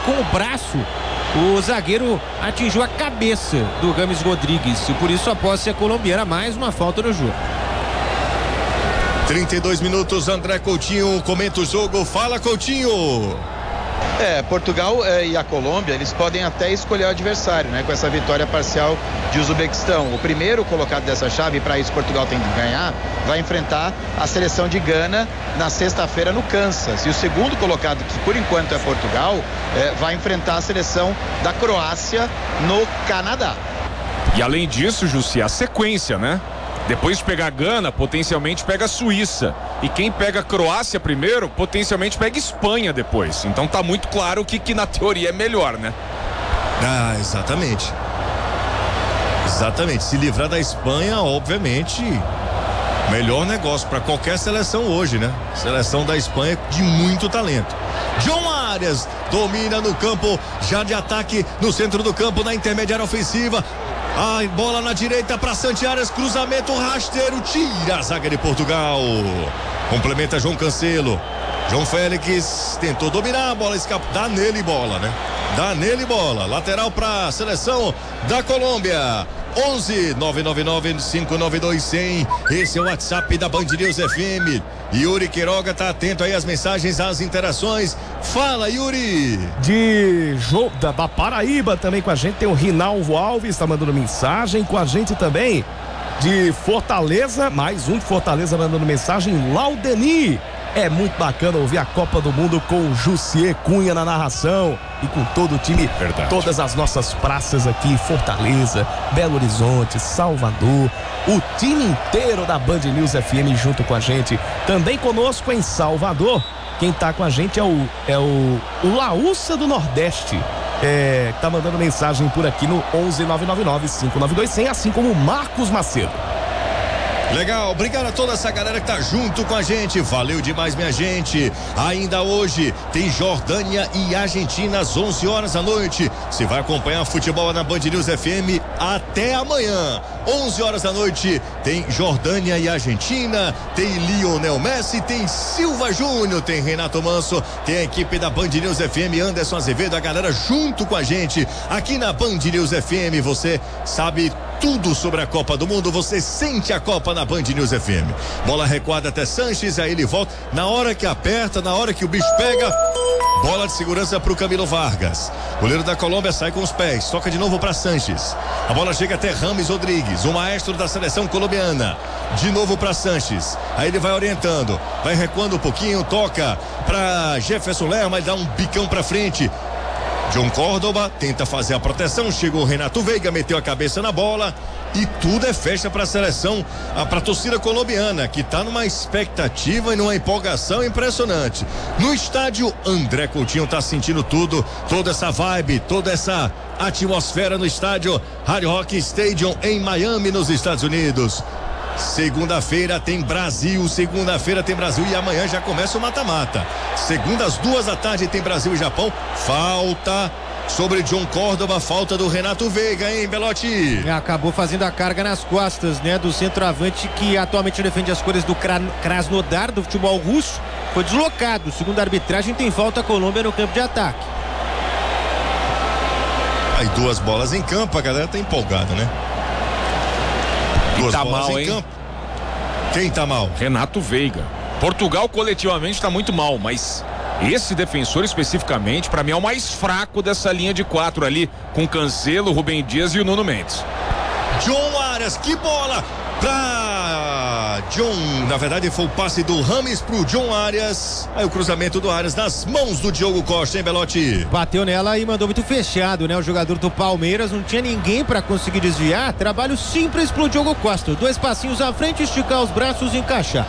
com o braço, o zagueiro atingiu a cabeça do Rames Rodrigues e por isso a posse é colombiana. Mais uma falta no jogo. 32 minutos, André Coutinho comenta o jogo. Fala, Coutinho. Portugal e a Colômbia, eles podem até escolher o adversário, né? Com essa vitória parcial de Uzbequistão. O primeiro colocado dessa chave, para isso Portugal tem que ganhar, vai enfrentar a seleção de Gana na sexta-feira no Kansas. E o segundo colocado, que por enquanto é Portugal, vai enfrentar a seleção da Croácia no Canadá. E além disso, Jussi, a sequência, né? Depois de pegar Gana, potencialmente pega a Suíça. E quem pega a Croácia primeiro, potencialmente pega a Espanha depois. Então tá muito claro que na teoria é melhor, né? Exatamente. Exatamente. Se livrar da Espanha, obviamente, melhor negócio para qualquer seleção hoje, né? Seleção da Espanha de muito talento. John Arias domina no campo, já de ataque no centro do campo, na intermediária ofensiva. Bola na direita para Santiares, cruzamento rasteiro, tira a zaga de Portugal. Complementa João Cancelo. João Félix tentou dominar, a bola escapa, dá nele bola, né? Dá nele bola. Lateral para a seleção da Colômbia. 11 999 592 100. Esse é o WhatsApp da Band News FM. Yuri Queiroga tá atento aí às mensagens, às interações. Fala, Yuri. Da Paraíba também com a gente tem o Rinaldo Alves, tá mandando mensagem com a gente também. De Fortaleza, mais um de Fortaleza mandando mensagem, Laudeni. É muito bacana ouvir a Copa do Mundo com o Jussier Cunha na narração e com todo o time. Verdade. Todas as nossas praças aqui, Fortaleza, Belo Horizonte, Salvador, o time inteiro da Band News FM junto com a gente. Também conosco em Salvador, quem tá com a gente é o Laúça do Nordeste. Tá mandando mensagem por aqui no 11 999 592 100, assim como o Marcos Macedo. Legal, obrigado a toda essa galera que tá junto com a gente, valeu demais, minha gente. Ainda hoje tem Jordânia e Argentina às 11 horas da noite. Você vai acompanhar futebol na Band News FM até amanhã. 11 horas da noite tem Jordânia e Argentina, tem Lionel Messi, tem Silva Júnior, tem Renato Manso, tem a equipe da Band News FM, Anderson Azevedo, a galera junto com a gente aqui na Band News FM. Você sabe tudo sobre a Copa do Mundo, você sente a Copa na Band News FM. Bola recuada até Sanches, aí ele volta, na hora que aperta, na hora que o bicho pega, bola de segurança pro Camilo Vargas. Goleiro da Colômbia sai com os pés, toca de novo para Sanches. A bola chega até Rames Rodrigues, o maestro da seleção colombiana. De novo para Sanches. Aí ele vai orientando, vai recuando um pouquinho, toca para Jefferson Lerma, ele dá um bicão para frente. John Córdoba tenta fazer a proteção, chegou o Renato Veiga, meteu a cabeça na bola e tudo é festa para a seleção, para a torcida colombiana, que está numa expectativa e numa empolgação impressionante. No estádio, André Coutinho está sentindo tudo, toda essa vibe, toda essa atmosfera no estádio Hard Rock Stadium em Miami, nos Estados Unidos. Segunda-feira tem Brasil e amanhã já começa o mata-mata. Segunda às 2 da tarde tem Brasil e Japão. Falta sobre John Córdoba, falta do Renato Veiga, hein, Belotti? Acabou fazendo a carga nas costas, né, do centroavante que atualmente defende as cores do Krasnodar, do futebol russo. Foi deslocado, segundo a arbitragem tem falta a Colômbia no campo de ataque. Aí 2 bolas em campo, a galera tá empolgada, né? 2 tá bolas mal, em hein? campo. Quem tá mal? Renato Veiga. Portugal coletivamente tá muito mal, mas esse defensor especificamente, pra mim, é o mais fraco dessa linha de 4 ali, com Cancelo, Rubem Dias e o Nuno Mendes. John Arias, que bola pra John, na verdade foi o passe do Rames pro John Arias, aí o cruzamento do Arias nas mãos do Diogo Costa, hein, Belotti? Bateu nela e mandou muito fechado, né? O jogador do Palmeiras não tinha ninguém pra conseguir desviar, trabalho simples pro Diogo Costa, 2 passinhos à frente, esticar os braços e encaixar.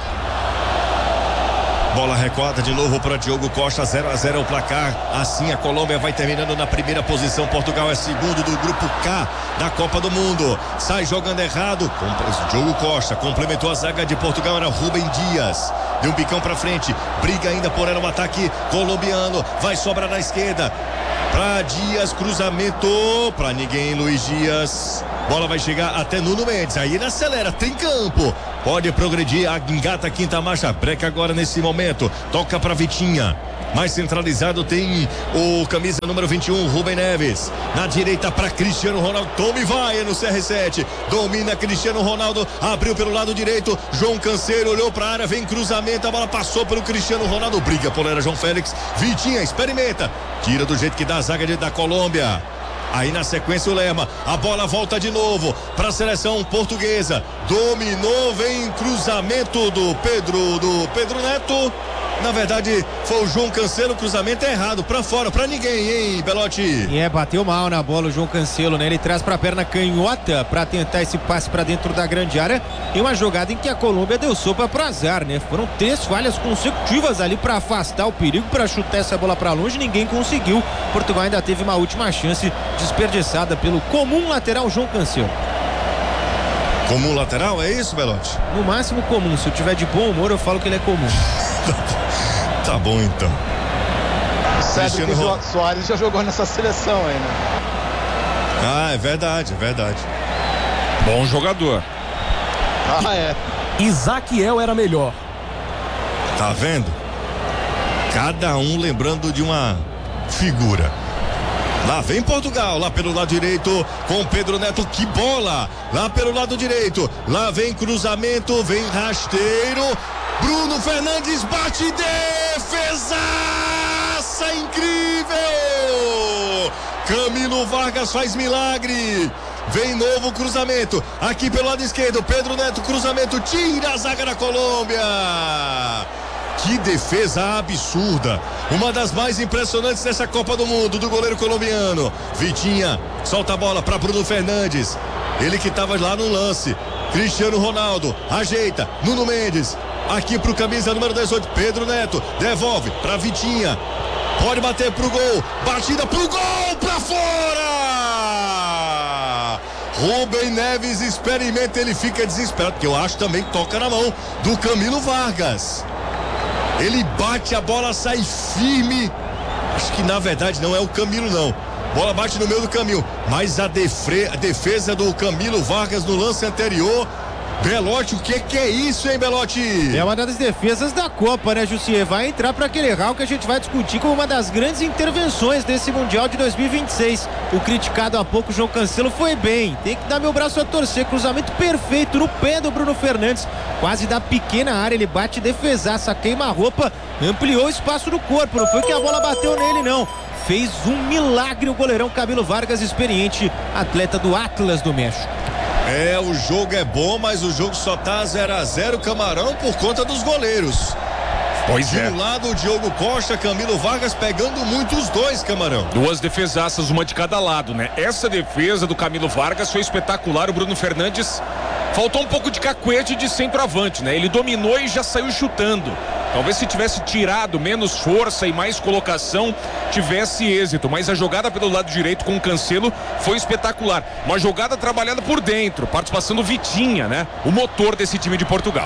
Bola recuada de novo para Diogo Costa, 0-0 o placar. Assim a Colômbia vai terminando na primeira posição. Portugal é segundo do grupo K da Copa do Mundo. Sai jogando errado. Diogo Costa complementou a zaga de Portugal, era Rubem Dias. Deu um bicão para frente. Briga ainda por ela o ataque colombiano. Vai sobrar na esquerda. Para Dias, cruzamento para ninguém, Luiz Dias. Bola vai chegar até Nuno Mendes. Aí ele acelera, tem campo. Pode progredir, engata a quinta marcha. Breca agora nesse momento. Toca para Vitinha. mais centralizado tem o camisa número 21, Rubem Neves. Na direita para Cristiano Ronaldo. Tome vai no CR7. Domina Cristiano Ronaldo. Abriu pelo lado direito. João Cancelo olhou para a área. Vem cruzamento. A bola passou pelo Cristiano Ronaldo. Briga por era João Félix. Vitinha experimenta. Tira do jeito que dá a zaga da Colômbia. Aí na sequência o Lerma, a bola volta de novo para a seleção portuguesa. Dominou, vem cruzamento do Pedro Neto. Na verdade, foi o João Cancelo, cruzamento errado, pra fora, pra ninguém, hein, Belotti? Bateu mal na bola o João Cancelo, né? Ele traz pra perna canhota pra tentar esse passe pra dentro da grande área. E uma jogada em que a Colômbia deu sopa pro azar, né? Foram 3 falhas consecutivas ali pra afastar o perigo, pra chutar essa bola pra longe, ninguém conseguiu. Portugal ainda teve uma última chance desperdiçada pelo comum lateral João Cancelo. Comum lateral, é isso, Belotti? No máximo comum, se eu tiver de bom humor eu falo que ele é comum. Tá bom então. Cédric Soares já jogou nessa seleção aí, né? Ah, é verdade. Bom jogador. Isaquiel era melhor. Tá vendo? Cada um lembrando de uma figura. Lá vem Portugal, lá pelo lado direito com Pedro Neto, que bola! Lá pelo lado direito, lá vem cruzamento, vem rasteiro. Bruno Fernandes bate, defesaça incrível! Camilo Vargas faz milagre. Vem novo cruzamento, aqui pelo lado esquerdo, Pedro Neto, cruzamento, tira a zaga da Colômbia. Que defesa absurda, uma das mais impressionantes dessa Copa do Mundo, do goleiro colombiano. Vitinha solta a bola para Bruno Fernandes, ele que estava lá no lance. Cristiano Ronaldo ajeita, Nuno Mendes, aqui pro camisa número 18, Pedro Neto, devolve para Vitinha, pode bater pro gol, batida pro gol, para fora. Rubem Neves experimenta, ele fica desesperado, porque eu acho também que toca na mão do Camilo Vargas. Ele bate, a bola sai firme. Acho que na verdade não é o Camilo não. Bola bate no meio do caminho. Mas a defesa do Camilo Vargas no lance anterior. Belotti, o que é isso, hein, Belotti? É uma das defesas da Copa, né, Jussier? Vai entrar para aquele hall que a gente vai discutir como uma das grandes intervenções desse Mundial de 2026. O criticado há pouco, João Cancelo, foi bem. Tem que dar meu braço a torcer. Cruzamento perfeito no pé do Bruno Fernandes. Quase da pequena área, ele bate, defesaça, queima-roupa, ampliou o espaço do corpo. Não foi que a bola bateu nele, não. Fez um milagre o goleirão Camilo Vargas, experiente, atleta do Atlas do México. O jogo é bom, mas o jogo só tá 0-0, Camarão, por conta dos goleiros. Pois é. De um lado o Diogo Costa, Camilo Vargas pegando muito os dois, Camarão. 2 defesaças, uma de cada lado, né? Essa defesa do Camilo Vargas foi espetacular. O Bruno Fernandes faltou um pouco de cacuete de centroavante, né? Ele dominou e já saiu chutando. Talvez se tivesse tirado menos força e mais colocação, tivesse êxito. Mas a jogada pelo lado direito com o Cancelo foi espetacular. Uma jogada trabalhada por dentro, participação do Vitinha, né? O motor desse time de Portugal.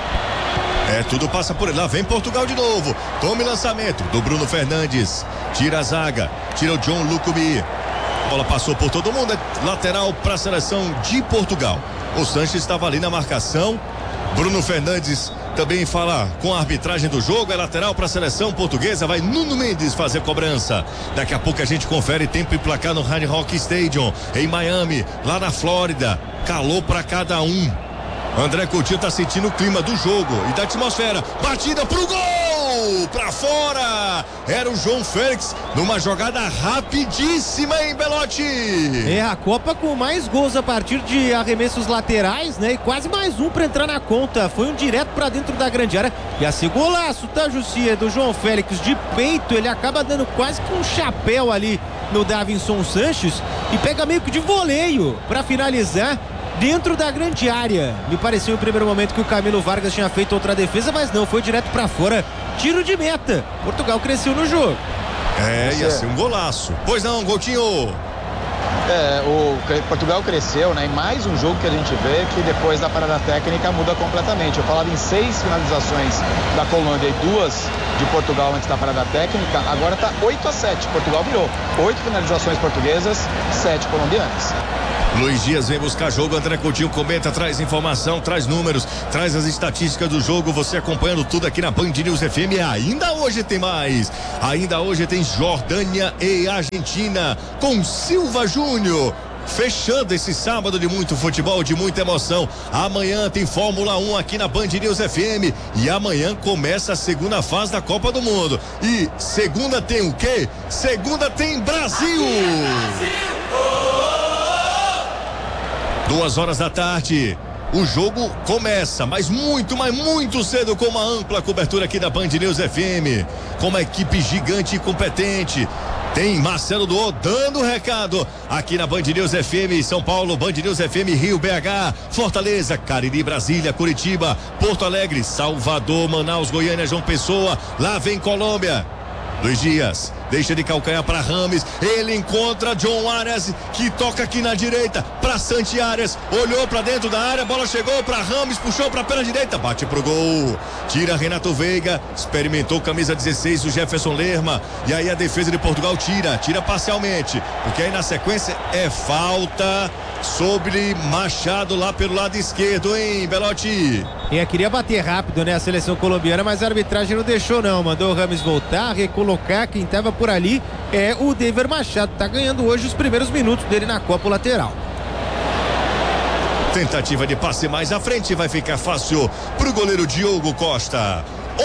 Tudo passa por ele. Lá vem Portugal de novo. Tome lançamento do Bruno Fernandes. Tira a zaga, tira o John Lucubi. A bola passou por todo mundo. Lateral para a seleção de Portugal. O Sanches estava ali na marcação. Bruno Fernandes também fala com a arbitragem do jogo. É lateral para a seleção portuguesa. Vai Nuno Mendes fazer cobrança. Daqui a pouco a gente confere tempo e placar no Hard Rock Stadium em Miami, lá na Flórida. Calor para cada um. André Coutinho tá sentindo o clima do jogo e da atmosfera. Batida pro gol! Pra fora! Era o João Félix numa jogada rapidíssima, hein, Belotti? A Copa com mais gols a partir de arremessos laterais, né? E quase mais um pra entrar na conta. Foi um direto pra dentro da grande área. E a ser golaço, tá, Jussier? Do João Félix de peito. Ele acaba dando quase que um chapéu ali no Davinson Sanches e pega meio que de voleio pra finalizar dentro da grande área. Me pareceu no primeiro momento que o Camilo Vargas tinha feito outra defesa, mas não, foi direto pra fora. Tiro de meta. Portugal cresceu no jogo. Ia ser um golaço. Pois não, Coutinho. O Portugal cresceu, né? E mais um jogo que a gente vê que depois da parada técnica muda completamente. Eu falava em 6 finalizações da Colômbia e 2 de Portugal antes da parada técnica. Agora tá 8-7. Portugal virou 8 finalizações portuguesas, 7 colombianas. Luiz Dias vem buscar jogo, André Coutinho comenta, traz informação, traz números, traz as estatísticas do jogo, você acompanhando tudo aqui na Band News FM. E ainda hoje tem mais, ainda hoje tem Jordânia e Argentina com Silva Júnior. Fechando esse sábado de muito futebol, de muita emoção. Amanhã tem Fórmula 1 aqui na Band News FM. E amanhã começa a segunda fase da Copa do Mundo. E segunda tem o quê? Segunda tem Brasil! 2 horas da tarde. O jogo começa, mas muito cedo, com uma ampla cobertura aqui da Band News FM. Com uma equipe gigante e competente. Tem Marcelo Duô dando recado aqui na Band News FM São Paulo, Band News FM Rio, BH, Fortaleza, Cariri, Brasília, Curitiba, Porto Alegre, Salvador, Manaus, Goiânia, João Pessoa. Lá vem Colômbia. Luiz Dias deixa de calcanhar para Rames, ele encontra John Arias, que toca aqui na direita para Santi Arias, olhou para dentro da área, bola chegou para Rames, puxou para a perna direita, bate pro gol, tira Renato Veiga, experimentou camisa 16 o Jefferson Lerma, e aí a defesa de Portugal tira parcialmente, porque aí na sequência é falta sobre Machado lá pelo lado esquerdo, hein, Belotti? Queria bater rápido, né, a seleção colombiana, mas a arbitragem não deixou não, mandou o Rames voltar, recolocar, quem estava por ali é o David Machado, tá ganhando hoje os primeiros minutos dele na Copa lateral. Tentativa de passe mais à frente, vai ficar fácil pro goleiro Diogo Costa.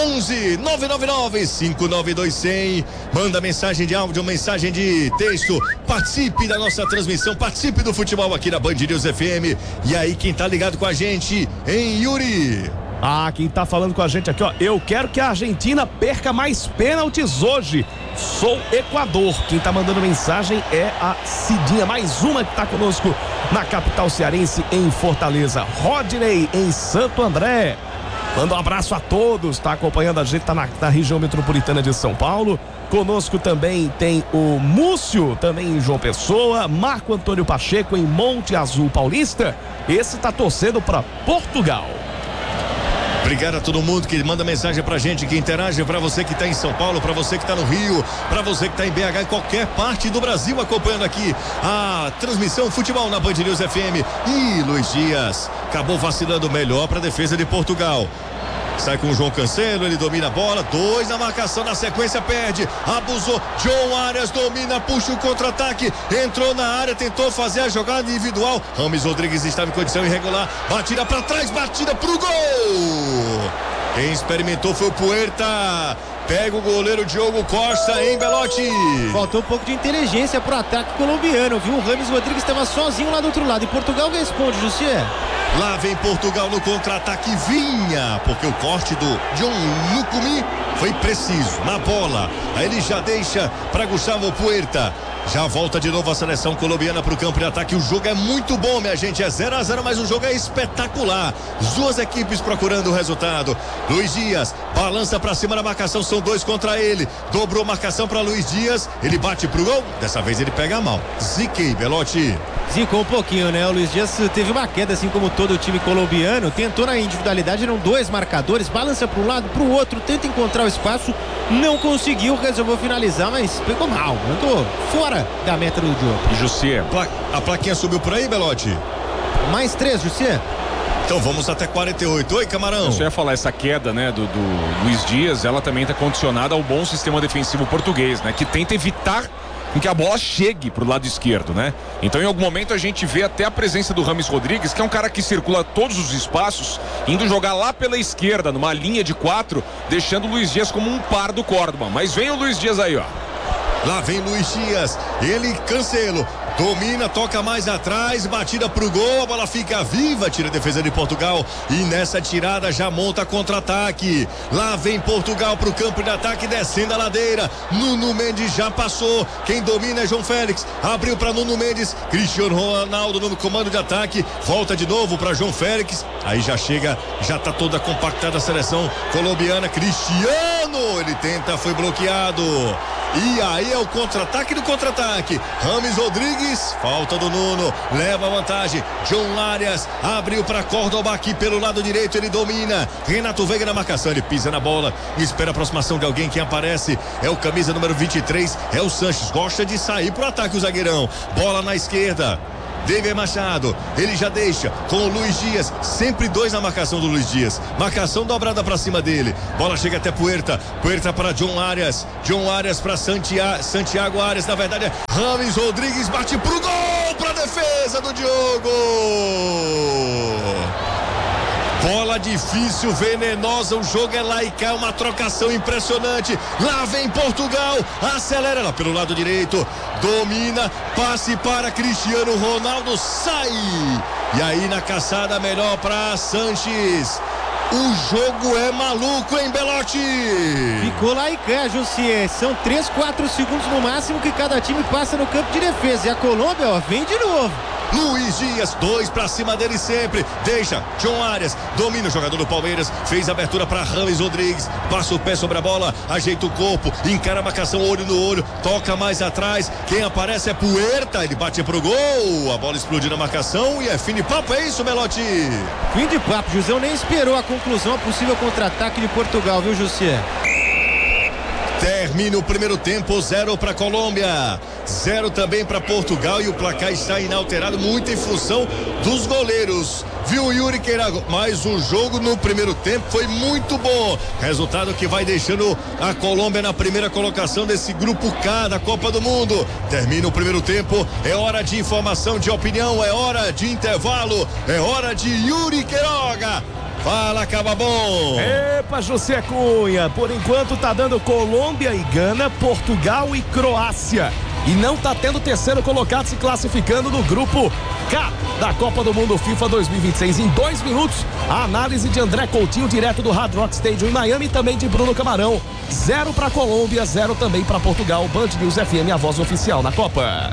11 999 592 100. Manda mensagem de áudio, mensagem de texto. Participe da nossa transmissão, participe do futebol aqui na Band News FM. E aí, quem tá ligado com a gente, hein, Yuri? Quem tá falando com a gente aqui, ó. Eu quero que a Argentina perca mais pênaltis hoje. Sou Equador. Quem tá mandando mensagem é a Cidinha, mais uma que tá conosco na capital cearense, em Fortaleza. Rodney, em Santo André. Manda um abraço a todos, tá acompanhando a gente, tá na região metropolitana de São Paulo. Conosco também tem o Múcio, também em João Pessoa. Marco Antônio Pacheco, em Monte Azul Paulista. Esse tá torcendo para Portugal. Obrigado a todo mundo que manda mensagem pra gente, que interage, pra você que tá em São Paulo, pra você que tá no Rio, pra você que tá em BH, em qualquer parte do Brasil, acompanhando aqui a transmissão Futebol na Band News FM. E Luiz Dias acabou vacilando melhor pra defesa de Portugal. Sai com o João Cancelo, ele domina a bola, 2 na marcação, na sequência perde, abusou, John Arias domina, puxa o contra-ataque, entrou na área, tentou fazer a jogada individual, Rames Rodrigues estava em condição irregular, batida pra trás, batida pro gol! Quem experimentou foi o Puerta. Pega o goleiro Diogo Costa, hein, Belotti? Faltou um pouco de inteligência pro ataque colombiano, viu? O Rames Rodrigues estava sozinho lá do outro lado. E Portugal responde, Jussier. Lá vem Portugal no contra-ataque, vinha, porque o corte do John Lucumi foi preciso, na bola. Aí ele já deixa para Gustavo Puerta. Já volta de novo a seleção colombiana para o campo de ataque. O jogo é muito bom, minha gente. É 0-0, mas o jogo é espetacular. As duas equipes procurando o resultado. Luiz Dias balança para cima da marcação. São 2 contra ele. Dobrou a marcação para Luiz Dias. Ele bate pro gol. Dessa vez ele pega a mão. Ziquei, Belotti. Zicou um pouquinho, né? O Luiz Dias teve uma queda, assim como todo o time colombiano. Tentou na individualidade, eram 2 marcadores. Balança para um lado, para o outro. Tenta encontrar o espaço. Não conseguiu, resolveu finalizar, mas pegou mal. Andou fora da meta do jogo. Jussier. A plaquinha subiu por aí, Belotti? Mais 3, Jussier. Então vamos até 48. Oi, Camarão. Eu ia falar, essa queda, né, do Luiz Dias, ela também está condicionada ao bom sistema defensivo português, né, que tenta evitar que a bola chegue pro lado esquerdo, né? Então em algum momento a gente vê até a presença do Rames Rodrigues, que é um cara que circula todos os espaços, indo jogar lá pela esquerda, numa linha de 4, deixando o Luiz Dias como um par do Córdoba. Mas vem o Luiz Dias aí, ó. Lá vem Luiz Dias, ele, Cancelo, domina, toca mais atrás, batida pro gol, a bola fica viva, tira a defesa de Portugal e nessa tirada já monta contra-ataque. Lá vem Portugal pro campo de ataque, descendo a ladeira. Nuno Mendes já passou, quem domina é João Félix, abriu para Nuno Mendes, Cristiano Ronaldo no comando de ataque, volta de novo para João Félix, aí já chega, já tá toda compactada a seleção colombiana. Cristiano, ele tenta, foi bloqueado. E aí é o contra-ataque do contra-ataque. Rames Rodrigues, falta do Nuno, leva a vantagem. John Arias abriu para Córdoba aqui pelo lado direito, ele domina. Renato Veiga na marcação, ele pisa na bola, espera a aproximação de alguém. Quem aparece é o camisa número 23, é o Sanches. Gosta de sair pro ataque o zagueirão. Bola na esquerda. David Machado, ele já deixa com o Luiz Dias, sempre 2 na marcação do Luiz Dias, marcação dobrada pra cima dele, bola chega até Puerta para John Arias para Santiago Arias, na verdade é Rames Rodrigues, bate pro gol, pra defesa do Diogo. Bola difícil, venenosa, o jogo é lá e cá, uma trocação impressionante. Lá vem Portugal, acelera lá pelo lado direito, domina, passe para Cristiano Ronaldo, sai. E aí na caçada melhor para Sanches. O jogo é maluco, hein, Belotti? Ficou lá e cá, Jussier. São 3-4 segundos no máximo que cada time passa no campo de defesa. E a Colômbia, ó, vem de novo. Luiz Dias, 2 pra cima dele sempre, deixa John Arias, domina o jogador do Palmeiras, fez abertura para Rames Rodrigues, passa o pé sobre a bola, ajeita o corpo, encara a marcação olho no olho, toca mais atrás, quem aparece é Puerta, ele bate pro gol, a bola explodiu na marcação e é fim de papo, é isso, Melotti? Fim de papo, Jusão nem esperou a conclusão, a possível contra-ataque de Portugal, viu, Jussier? Termina o primeiro tempo, 0 para Colômbia, 0 também para Portugal e o placar está inalterado, muito em função dos goleiros. Viu, Yuri Queirago? Mas o jogo no primeiro tempo foi muito bom. Resultado que vai deixando a Colômbia na primeira colocação desse grupo K da Copa do Mundo. Termina o primeiro tempo, é hora de informação, de opinião, é hora de intervalo, é hora de Yuri Queiroga. Fala, acaba bom. Epa, José Cunha, por enquanto tá dando Colômbia e Gana, Portugal e Croácia. E não tá tendo terceiro colocado se classificando no grupo K da Copa do Mundo FIFA 2026. Em 2 minutos, a análise de André Coutinho, direto do Hard Rock Stadium em Miami, e também de Bruno Camarão. 0 para Colômbia, 0 também para Portugal. Band News FM, a voz oficial na Copa.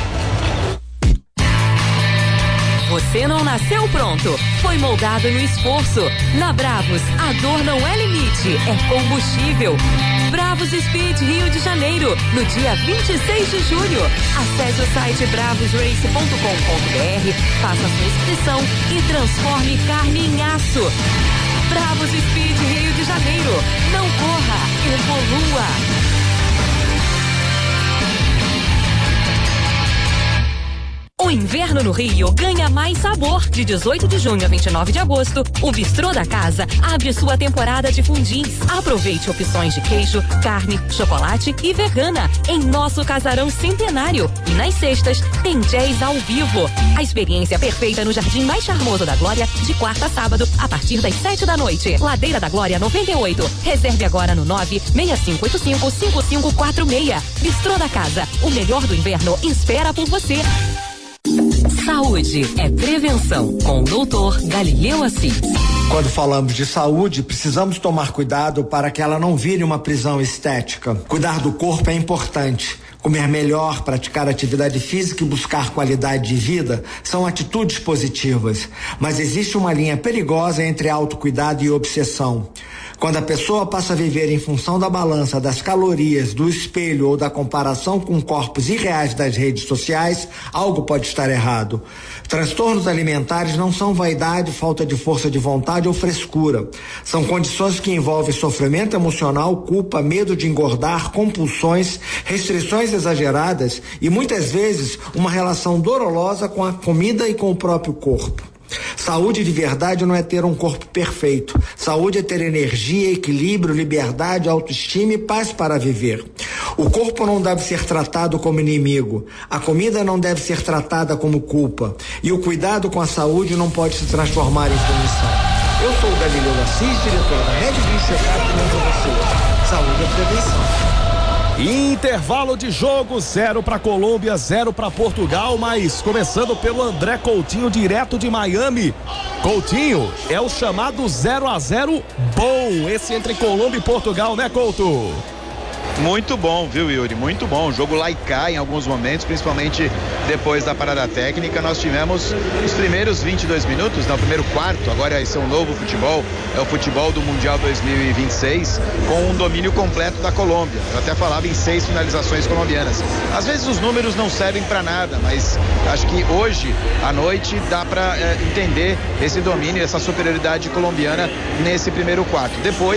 Você não nasceu pronto, foi moldado no esforço. Na Bravos, a dor não é limite, é combustível. Bravos Speed Rio de Janeiro, no dia 26 de julho. Acesse o site bravosrace.com.br, faça sua inscrição e transforme carne em aço. Bravos Speed Rio de Janeiro, não corra, evolua. O inverno no Rio ganha mais sabor. De 18 de junho a 29 de agosto, o Bistrô da Casa abre sua temporada de fundins. Aproveite opções de queijo, carne, chocolate e vegana em nosso casarão centenário. E nas sextas tem jazz ao vivo. A experiência perfeita no jardim mais charmoso da Glória, de quarta a sábado, a partir das 7 da noite. Ladeira da Glória 98. Reserve agora no 965855546. Bistrô da Casa, o melhor do inverno espera por você. Saúde é prevenção, com o Dr. Galileu Assis. Quando falamos de saúde, precisamos tomar cuidado para que ela não vire uma prisão estética. Cuidar do corpo é importante. Comer melhor, praticar atividade física e buscar qualidade de vida são atitudes positivas. Mas existe uma linha perigosa entre autocuidado e obsessão. Quando a pessoa passa a viver em função da balança, das calorias, do espelho ou da comparação com corpos irreais das redes sociais, algo pode estar errado. Transtornos alimentares não são vaidade, falta de força de vontade ou frescura. São condições que envolvem sofrimento emocional, culpa, medo de engordar, compulsões, restrições exageradas e muitas vezes uma relação dolorosa com a comida e com o próprio corpo. Saúde de verdade não é ter um corpo perfeito. Saúde é ter energia, equilíbrio, liberdade, autoestima e paz para viver. O corpo não deve ser tratado como inimigo. A comida não deve ser tratada como culpa. E o cuidado com a saúde não pode se transformar em punição. Eu sou o Galileu Assis, diretor da Red Bull Checkup para você. Saúde é prevenção. Intervalo de jogo, 0 para Colômbia, 0 para Portugal, mas começando pelo André Coutinho, direto de Miami. Coutinho, é o chamado 0-0 bom, esse entre Colômbia e Portugal, né, Couto? Muito bom, viu, Yuri? Muito bom. O jogo lá e cá em alguns momentos, principalmente depois da parada técnica. Nós tivemos os primeiros 22 minutos, no primeiro quarto. Agora esse é um novo futebol, é o futebol do Mundial 2026, com um domínio completo da Colômbia. Eu até falava em 6 finalizações colombianas. Às vezes os números não servem para nada, mas acho que hoje à noite dá para entender esse domínio, essa superioridade colombiana nesse primeiro quarto. Depois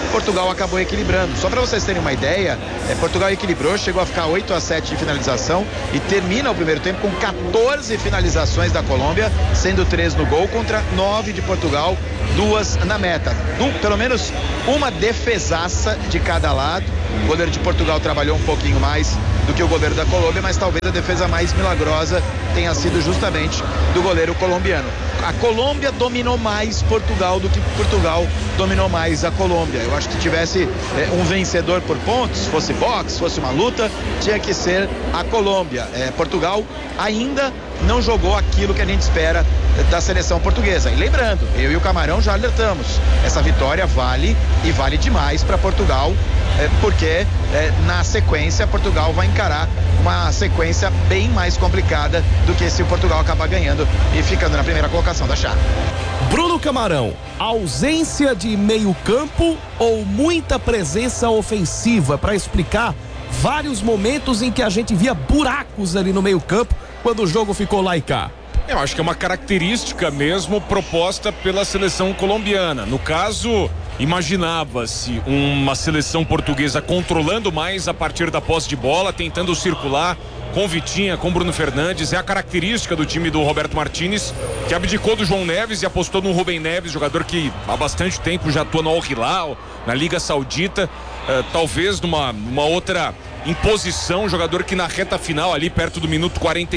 Portugal acabou equilibrando. Só para vocês terem uma ideia, Portugal equilibrou, chegou a ficar 8-7 de finalização e termina o primeiro tempo com 14 finalizações da Colômbia, sendo 3 no gol contra 9 de Portugal, 2 na meta. Pelo menos uma defesaça de cada lado. O goleiro de Portugal trabalhou um pouquinho mais do que o goleiro da Colômbia, mas talvez a defesa mais milagrosa tenha sido justamente do goleiro colombiano. A Colômbia dominou mais Portugal do que Portugal dominou mais a Colômbia. Eu acho que tivesse um vencedor por pontos, fosse boxe, fosse uma luta, tinha que ser a Colômbia. Portugal ainda não jogou aquilo que a gente espera da seleção portuguesa. E lembrando, eu e o Camarão já alertamos, essa vitória vale e vale demais para Portugal, porque na sequência Portugal vai encarar uma sequência bem mais complicada do que se o Portugal acabar ganhando e ficando na primeira colocação da chave. Bruno Camarão, ausência de meio campo ou muita presença ofensiva para explicar vários momentos em que a gente via buracos ali no meio campo quando o jogo ficou lá e cá? Eu acho que é uma característica mesmo proposta pela seleção colombiana. No caso, imaginava-se uma seleção portuguesa controlando mais a partir da posse de bola, tentando circular com Vitinha, com Bruno Fernandes. É a característica do time do Roberto Martínez, que abdicou do João Neves e apostou no Rubem Neves, jogador que há bastante tempo já atua no Al Hilal, na Liga Saudita. Talvez numa outra imposição, jogador que na reta final ali, perto do minuto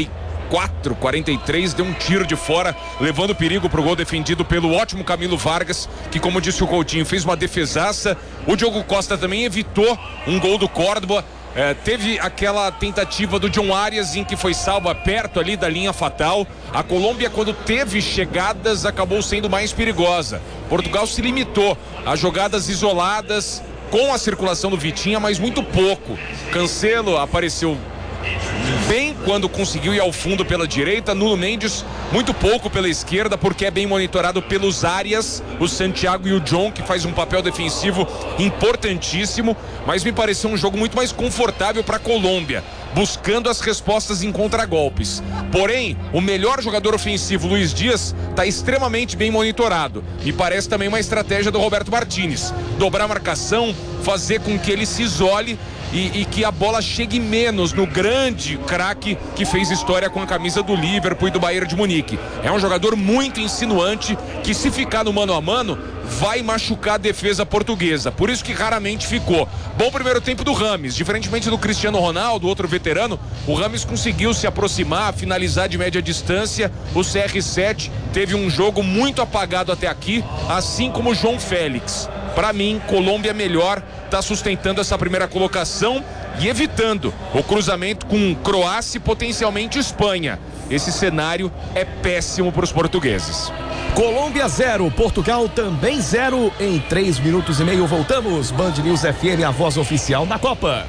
43, deu um tiro de fora, levando perigo pro gol defendido pelo ótimo Camilo Vargas, que, como disse o Coutinho, fez uma defesaça. O Diogo Costa também evitou um gol do Córdoba. Teve aquela tentativa do John Arias em que foi salva perto ali da linha fatal. A Colômbia, quando teve chegadas, acabou sendo mais perigosa. Portugal se limitou a jogadas isoladas com a circulação do Vitinha, mas muito pouco. Cancelo apareceu bem quando conseguiu ir ao fundo pela direita. Nuno Mendes muito pouco pela esquerda, porque é bem monitorado pelos Arias, o Santiago e o John, que faz um papel defensivo importantíssimo. Mas me pareceu um jogo muito mais confortável para a Colômbia, buscando as respostas em contragolpes. Porém, o melhor jogador ofensivo, Luiz Dias, está extremamente bem monitorado. Me parece também uma estratégia do Roberto Martínez: dobrar a marcação, fazer com que ele se isole e que a bola chegue menos no grande craque que fez história com a camisa do Liverpool e do Bayern de Munique. É um jogador muito insinuante que, se ficar no mano a mano, vai machucar a defesa portuguesa. Por isso que raramente ficou. Bom primeiro tempo do Rames. Diferentemente do Cristiano Ronaldo, outro veterano, o Rames conseguiu se aproximar, finalizar de média distância. O CR7 teve um jogo muito apagado até aqui, assim como o João Félix. Para mim, Colômbia melhor, está sustentando essa primeira colocação e evitando o cruzamento com Croácia e potencialmente Espanha. Esse cenário é péssimo para os portugueses. Colômbia 0, Portugal também 0. Em 3 minutos e meio voltamos. Band News FM, a voz oficial da Copa.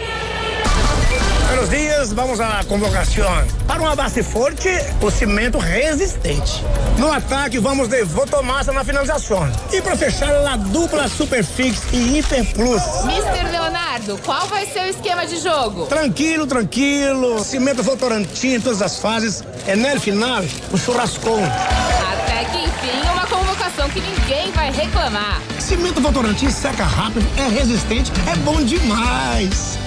Buenos dias, vamos à convocação. Para uma base forte, o cimento resistente. No ataque, vamos de Votomassa na finalização. E para fechar, a dupla Superfix e Hiperplus. Mister Leonardo, qual vai ser o esquema de jogo? Tranquilo. Cimento Votorantim em todas as fases. É no final, o churrascão. Até que enfim, uma convocação que ninguém vai reclamar. Cimento Votorantim seca rápido, é resistente, é bom demais.